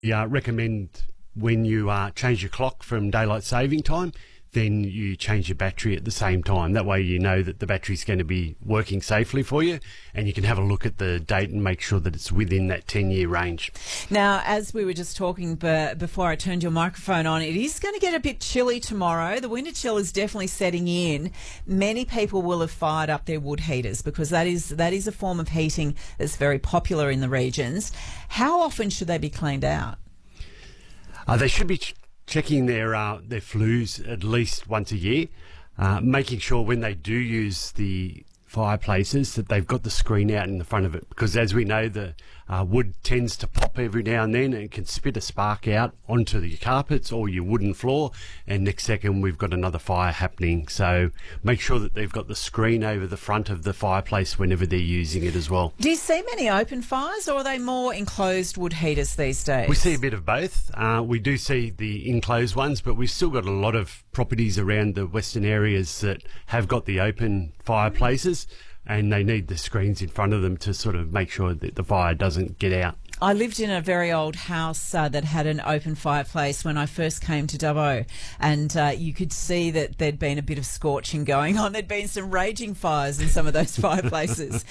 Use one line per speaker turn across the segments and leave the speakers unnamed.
recommend when you change your clock from daylight saving time, then you change your battery at the same time. That way you know that the battery's going to be working safely for you, and you can have a look at the date and make sure that it's within that 10-year range.
Now, as we were just talking before I turned your microphone on, it is going to get a bit chilly tomorrow. The winter chill is definitely setting in. Many people will have fired up their wood heaters because that is a form of heating that's very popular in the regions. How often should they be cleaned out?
They should be checking their flues at least once a year, making sure when they do use the fireplaces that they've got the screen out in the front of it, because as we know, the wood tends to pop every now and then and it can spit a spark out onto the carpets or your wooden floor, and next second we've got another fire happening. So make sure that they've got the screen over the front of the fireplace whenever they're using it as well.
Do you see many open fires, or are they more enclosed wood heaters these days?
We see a bit of both. We do see the enclosed ones, but we've still got a lot of properties around the western areas that have got the open fireplaces, and they need the screens in front of them to sort of make sure that the fire doesn't get out.
I lived in a very old house that had an open fireplace when I first came to Dubbo, and you could see that there'd been a bit of scorching going on. There'd been some raging fires in some of those fireplaces.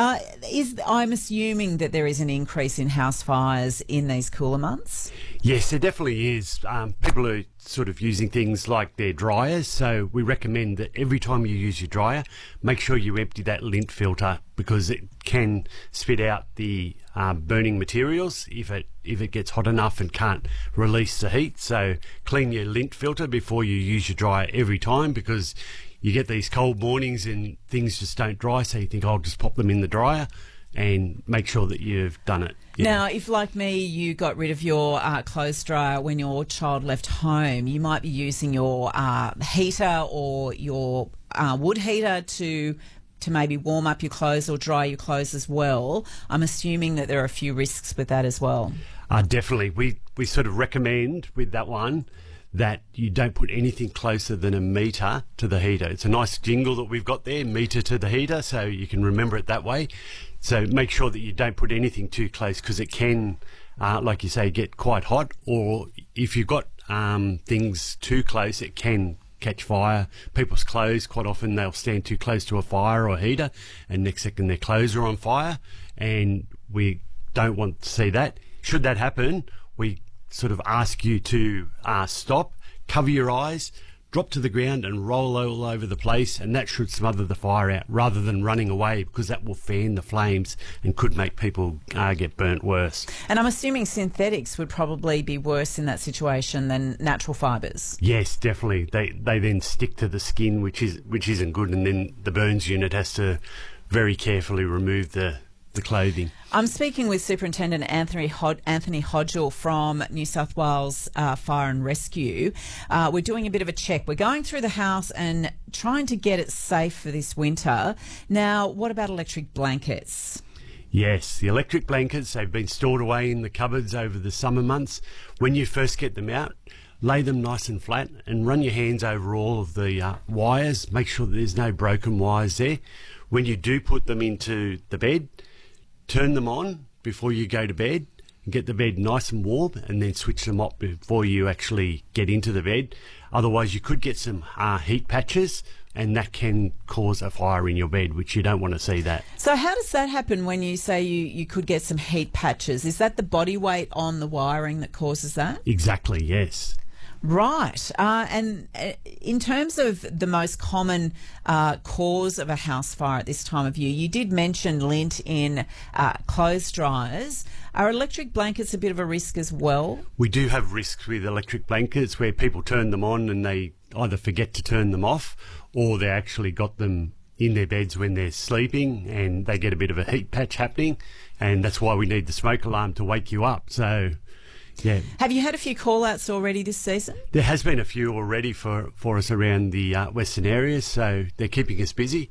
I'm assuming that there is an increase in house fires in these cooler months?
Yes, there definitely is. People are sort of using things like their dryers, so we recommend that every time you use your dryer, make sure you empty that lint filter, because it can spit out the burning materials if it gets hot enough and can't release the heat. So clean your lint filter before you use your dryer every time, because you get these cold mornings and things just don't dry, so you think, I'll just pop them in the dryer, and make sure that you've done it. Yeah.
Now, if like me, you got rid of your clothes dryer when your child left home, you might be using your heater or your wood heater to maybe warm up your clothes or dry your clothes as well. I'm assuming that there are a few risks with that as well.
Definitely. We sort of recommend with that one that you don't put anything closer than a metre to the heater. It's a nice jingle that we've got there, metre to the heater, so you can remember it that way. So make sure that you don't put anything too close, because it can, like you say, get quite hot, or if you've got things too close, it can catch fire. People's clothes, quite often they'll stand too close to a fire or a heater, and next second their clothes are on fire, and we don't want to see that. Should that happen, we sort of ask you to stop, cover your eyes, drop to the ground and roll all over the place, and that should smother the fire out rather than running away, because that will fan the flames and could make people get burnt worse.
And I'm assuming synthetics would probably be worse in that situation than natural fibres.
Yes, definitely. They then stick to the skin, which isn't good, and then the burns unit has to very carefully remove the clothing.
I'm speaking with Superintendent Anthony Hodgell from New South Wales Fire and Rescue. We're doing a bit of a check. We're going through the house and trying to get it safe for this winter. Now, what about electric blankets?
Yes, the electric blankets, they've been stored away in the cupboards over the summer months. When you first get them out, lay them nice and flat and run your hands over all of the wires. Make sure that there's no broken wires there. When you do put them into the bed, turn them on before you go to bed and get the bed nice and warm, and then switch them off before you actually get into the bed. Otherwise, you could get some heat patches, and that can cause a fire in your bed, which you don't want to see that.
So how does that happen when you say you could get some heat patches? Is that the body weight on the wiring that causes that?
Exactly, yes.
Right. And in terms of the most common cause of a house fire at this time of year, you did mention lint in clothes dryers. Are electric blankets a bit of a risk as well?
We do have risks with electric blankets where people turn them on and they either forget to turn them off, or they actually got them in their beds when they're sleeping and they get a bit of a heat patch happening, and that's why we need the smoke alarm to wake you up. So yeah.
Have you had a few call-outs already this season?
There has been a few already for us around the western areas, so they're keeping us busy.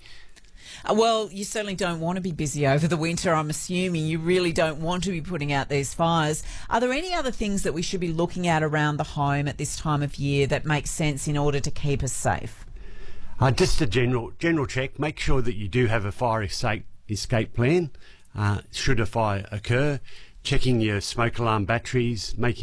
Well, you certainly don't want to be busy over the winter, I'm assuming. You really don't want to be putting out these fires. Are there any other things that we should be looking at around the home at this time of year that make sense in order to keep us safe?
Just a general check. Make sure that you do have a fire escape plan should a fire occur. checking your smoke alarm batteries, making